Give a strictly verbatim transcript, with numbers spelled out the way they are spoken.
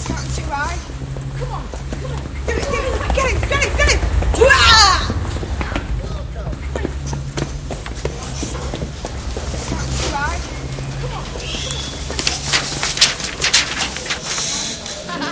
Can't you, right? Come on, come on. Get it, get it, get it, get it, get it.